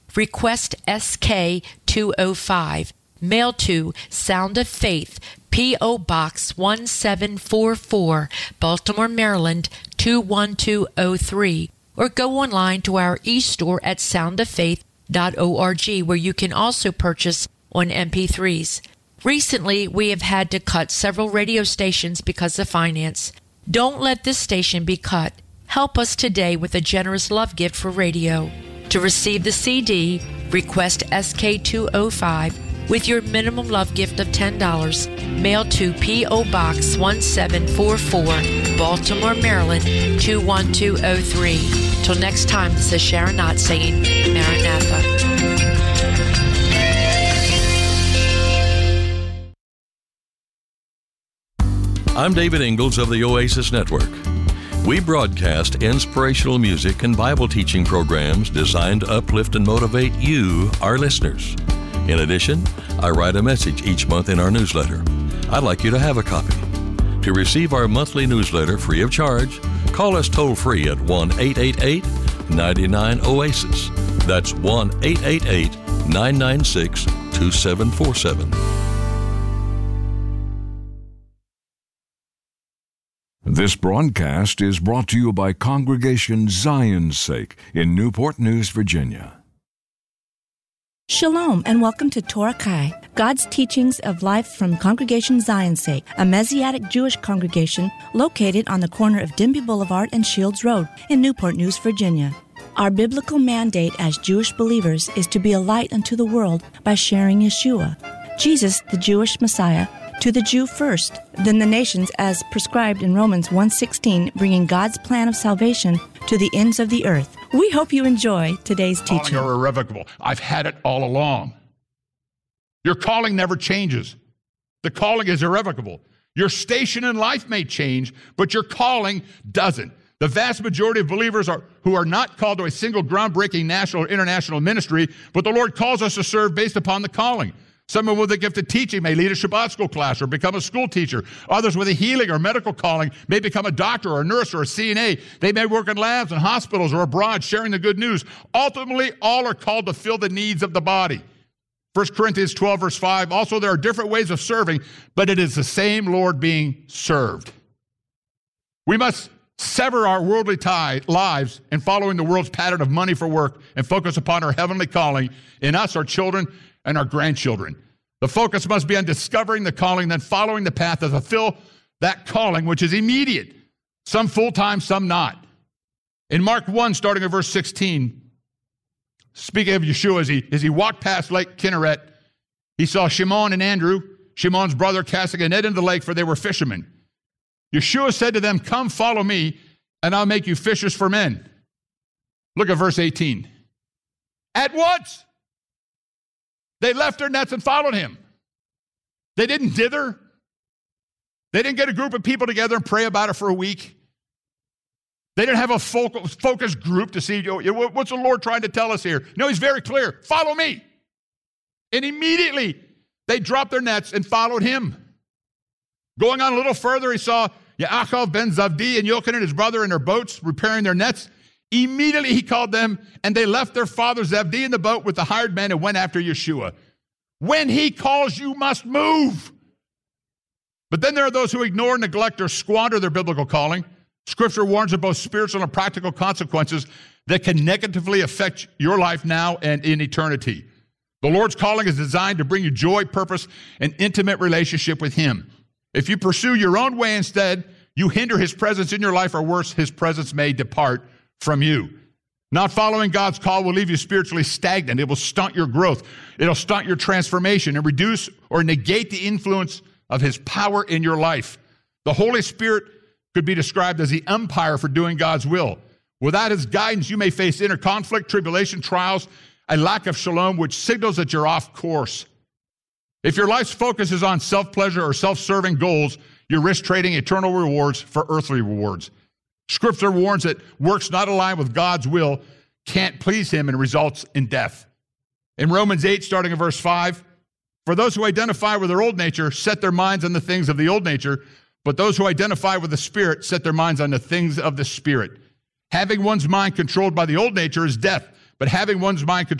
Request SK205. Mail to Sound of Faith, P.O. Box 1744, Baltimore, Maryland 21203. Or go online to our e-store at soundoffaith.org, where you can also purchase on MP3s. Recently, we have had to cut several radio stations because of finance. Don't let this station be cut. Help us today with a generous love gift for radio. To receive the CD, request SK205 with your minimum love gift of $10. Mail to P.O. Box 1744, Baltimore, Maryland 21203. Till next time, this is Sharon Knott saying Maranatha. I'm David Ingalls of the Oasis Network. We broadcast inspirational music and Bible teaching programs designed to uplift and motivate you, our listeners. In addition, I write a message each month in our newsletter. I'd like you to have a copy. To receive our monthly newsletter free of charge, call us toll-free at 1-888-99-OASIS. That's 1-888-996-2747. This broadcast is brought to you by Congregation Zion's Sake in Newport News, Virginia. Shalom and welcome to Torah Kai, God's teachings of life from Congregation Zion's Sake, a Messianic Jewish congregation located on the corner of Denby Boulevard and Shields Road in Newport News, Virginia. Our biblical mandate as Jewish believers is to be a light unto the world by sharing Yeshua, Jesus, the Jewish Messiah, to the Jew first, then the nations as prescribed in Romans 1:16, bringing God's plan of salvation to the ends of the earth. We hope you enjoy today's teaching. Calling are irrevocable. I've had it all along. Your calling never changes. The calling is irrevocable. Your station in life may change, but your calling doesn't. The vast majority of believers who are not called to a single groundbreaking national or international ministry, but the Lord calls us to serve based upon the calling. Someone with a gift of teaching may lead a Shabbat school class or become a school teacher. Others with a healing or medical calling may become a doctor or a nurse or a CNA. They may work in labs and hospitals or abroad sharing the good news. Ultimately, all are called to fill the needs of the body. 1 Corinthians 12, verse 5, also there are different ways of serving, but it is the same Lord being served. We must sever our worldly lives in following the world's pattern of money for work and focus upon our heavenly calling in us, our children, and our grandchildren. The focus must be on discovering the calling, then following the path to fulfill that calling, which is immediate. Some full-time, some not. In Mark 1, starting at verse 16, speaking of Yeshua, as he walked past Lake Kinneret, he saw Shimon and Andrew, Shimon's brother, casting a net into the lake, for they were fishermen. Yeshua said to them, "Come, follow me, and I'll make you fishers for men." Look at verse 18. At once, they left their nets and followed him. They didn't dither. They didn't get a group of people together and pray about it for a week. They didn't have a focus group to see, what's the Lord trying to tell us here? No, he's very clear. Follow me. And immediately, they dropped their nets and followed him. Going on a little further, he saw Yaakov ben Zavdi and Yochanan, his brother, in their boats, repairing their nets. Immediately he called them, and they left their father Zebedee in the boat with the hired men and went after Yeshua. When he calls, you must move. But then there are those who ignore, neglect, or squander their biblical calling. Scripture warns of both spiritual and practical consequences that can negatively affect your life now and in eternity. The Lord's calling is designed to bring you joy, purpose, and intimate relationship with him. If you pursue your own way instead, you hinder his presence in your life, or worse, his presence may depart from you. Not following God's call will leave you spiritually stagnant. It will stunt your growth. It'll stunt your transformation and reduce or negate the influence of his power in your life. The Holy Spirit could be described as the umpire for doing God's will. Without his guidance, you may face inner conflict, tribulation, trials, a lack of shalom, which signals that you're off course. If your life's focus is on self-pleasure or self-serving goals, you risk trading eternal rewards for earthly rewards. Scripture warns that works not aligned with God's will can't please him and results in death. In Romans 8, starting at verse 5, for those who identify with their old nature set their minds on the things of the old nature, but those who identify with the Spirit set their minds on the things of the Spirit. Having one's mind controlled by the old nature is death, but having one's mind controlled